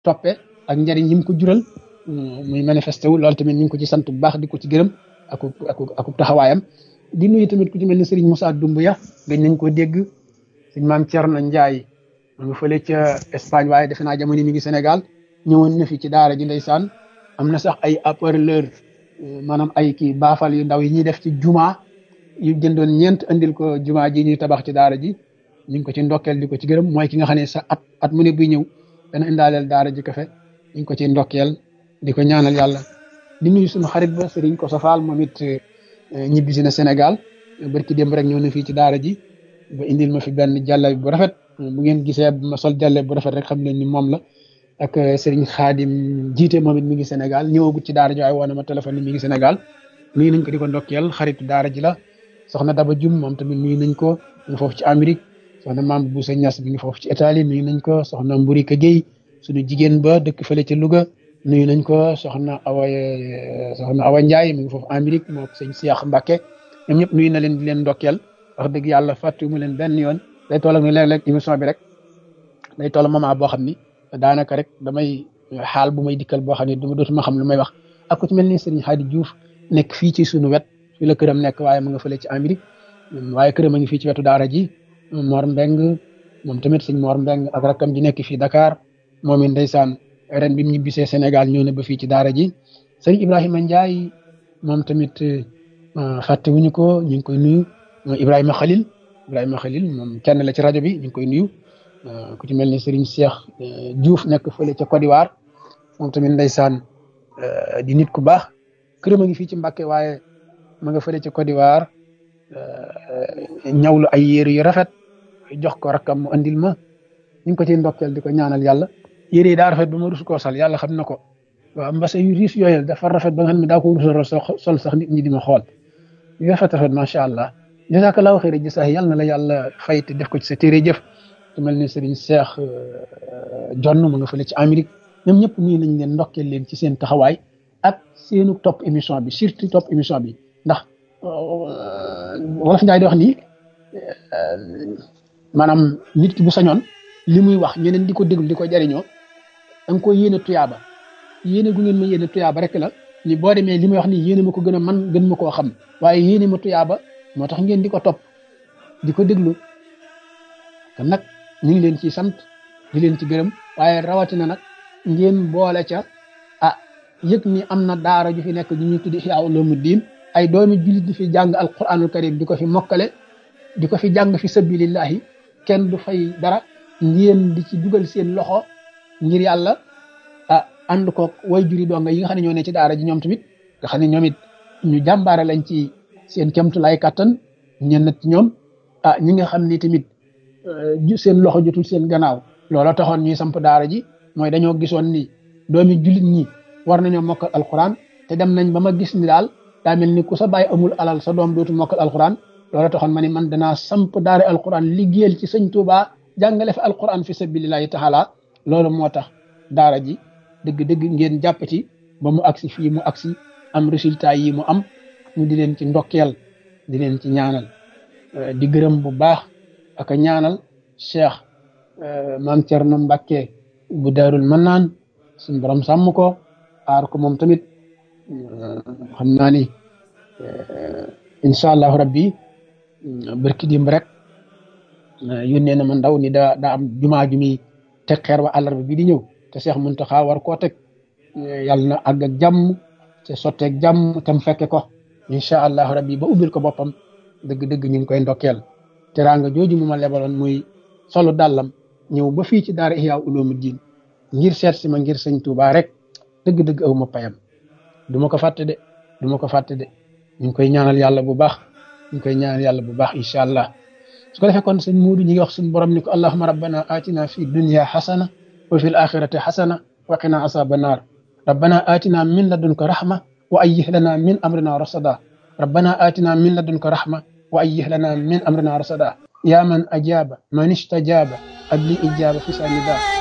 toppe ak njariñ yi mu ko jural muy manifesté wu loolu tamit ñu ngi ko ci sant bu baax di ko ci gërëm ak taxawaayam di nuyu tamit ku ci mel ni Serigne Moussa Doumbouya gëj nañ ko dégg sëñ maam Thierno Ndiaye mu ngi fële ca Espagne waaye defe naa jamono mi ngi Sénégal ñëwoon na fi ci daara ji ndeysaan am na sax ay haut-parleur maanaam ay kii baafal yu ndaw yi ñuy def ci juma yu jëndoon ñeent andil ko juma ji ñuy tabax ci daara ji ñu ngi ko ci ndokkeel di ko ci gërëm mooy ki nga xam ne sa at mu ne buy ñëw dana indaaleel daara ji kafe ñu ngi ko ci ndokkeel di ko ñaanal yàlla di nuyu suñu xarit ba Serigne Kosso Fall moom it ñibbisi na Sénégal barki démb rek ñëw na fii ci daara ji ba indil ma fi benn jàlle bu rafet bu ngeen gisee ma sol jàlle bu rafet rek xam leen ni moom la ak Serigne Khadim jiite moom it mi ngi Sénégal ñëwagut ci daara ji waaye woon na ma téléphone ni mi ngi Sénégal nuyu nañ ko di ko ndokkeel xaritu daara ji la soxna Daba Dioum moom tamit nuyu nañ ko mi ngi foofu ci Amérique soxna Mame Boussa Niass mi ngi foofu ci Italie nuyu nañ ko soxna Mbourika Gueye suñu jigéen ba dëkk fële ca Louga nuyu nañ ko soxna Awa Ndiaye mi ngi foofu Amérique moo ko sëñ Cheikh Mbacke ñoom ñëpp nuyu na leen di leen ndokkeel wax dëgg yàlla fàttu mu leen benn yoon day toll ak ni léeg-léeg émission bi rek day toll moment boo xam ni daanaka rek damay xaal bu may dikkal boo xam ne dootuma xam lu may wax ak ku ci mel ni Serigne Khady Diouf nekk fii ci sunu wet fii la këram nekk waaye mu nga fële ci Amérique waaye këram a ngi fii ci wetu daara ji Mor Mbeng moom tamit sëñ Mor Mbeng ak rakkam ji nekk fii Dakar moom it ndeysaan ren bi mu ñibbisee Sénégal ñëw na ba fii ci daara ji sëñ Ibrahima Ndiaye moom tamit fàttewuñu ko ñu ngi koy nuyu Ibrahima Khalil moom kenn la ci rajo bi ñu ngi koy nuyu ku ci mel ni Serigne Cheikh Diouf nekk fële ca Côte d'Ivoire moom tamit ndeysaan di nit ku baax këram a ngi fii ci Mbàkke waaye ma nga fële ca Côte d'Ivoire ñawlu ay yére yu rafet jox ko rakkam mu andil ma ñu ngi ko ciy ndokkeel di ko ñaanal yàlla yére yi daa rafet ba ma rus koo sol yàlla xam na ko waaw mbase yu riis yooyu dafa rafet ba nga xam ne daa ko rus sol sax nit ñi di ma xool yu rafet macha allah jazakallahu xayra jasaa yàlla na la yàlla fay te def ko ci sa téere jëf ku mel ni Serigne Cheikh Jonn mu nga fële ci Amérique ñoom ñëpp nii nañ leen ndokkeel leen ci seen taxawaay ak seenu topp émission bi surtout topp émission bi ndax wolof Njaay di wax ni maanaam nit ki bu sañoon li muy wax ñeneen di ko déglu di ko jariñoo da nga ko yéene tuyaaba yéene gu ngeen ma yéene tuyaaba rek la ni boo demee li may wax nii yéene ma ko gën a man gën ma koo xam waaye yéene ma tuyaaba moo tax ngeen di ko topp di ko déglu kon nag ñu ngi leen ci sant di leen ci gërëm waaye rawatina nag ngeen boole ca yëg ni am na daara ju fi nekk ñu ñuy tuddi Ihya Ulumuddin ay doomi jullit di fi jàng alquranul karim di ko fi mokkale di ko fi jàng fi sabilillahi kenn du fay dara ngeen di ci dugal seen loxo ngir yàlla ànd ko way juri donga yi nga xam ne ñoo ne ci daara ji ñoom tamit nga xam ne ñoom it ñu jàmbaare lañ ci seen kemtulaay kàttan ñenn ci ñoom ñi nga xam ni tamit seen loxo jotul seen gannaaw loola taxoon ñuy samp daara ji mooy dañoo gisoon ni doomi jullit ñi war nañoo mokkal alquran te dem nañ ba ma gis ni daal daa mel ni ku sa bàyyi amul alal sa doom dootul mokkal alquran loola taxoon ma ni man danaa samp daara alquran liggéeyal ci sëñ Tuubaa jàngale fa alquran fi sabilillahi taala loolu moo tax daara ji dëgg-dëgg ngeen jàpp ci ba mu agsi fii mu agsi am résultat yi mu am ñu di leen ci ndokkeel di leen ci ñaanal di gërëm bu baax ak a ñaanal Cheikh Maam Cerno Mbàkke bu Daarul Mannaan suñ borom sàmm ko aar ko moom tamit xam naa ni incha allahu rabbi barki dimb rek yónnee na ma ndaw ni daa am jumaa ju muy teg xeer wa àllarba bi di ñëw te Cheikh Muntaxa war koo teg yàlla na àgg ak jàmm te sotteeg jàmm tam fekke ko incha allahu rabbi ba ubbil ko boppam dëgg-dëgg ñu ngi koy ndokkeel teraanga jooju mu ma lebaloon muy solu dàllam ñëw ba fii ci daara Ihya Ulumuddin ngir seet si ma ngir sëñ Tuubaa rek dëgg-dëgg aw ma payam du ma ko fàtte de ñu ngi koy ñaanal yàlla bu baax incha allah su ko defee kon sëñ Muudu ñi ngi wax suñu borom ni ko allahumma rabbana atina fi dunya xasana wa fi l axirati xasana wa qina asaba naar rabbana atina min ladunka rahma wa ayyih lana min amrina rasada rabbana atina min ladunka rahma wa ayyih lana min amrina rasada ya man ajaba man istajaba abli ijaba fi sanida